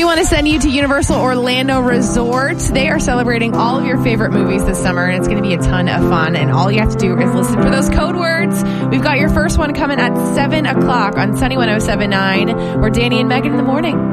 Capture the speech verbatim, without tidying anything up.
We want to send you to Universal Orlando Resort. They are celebrating all of your favorite movies this summer, and it's going to be a ton of fun. And all you have to do is listen for those code words. We've got your first one coming at seven o'clock on Sunny one oh seven point nine. We're Danny and Megan in the morning.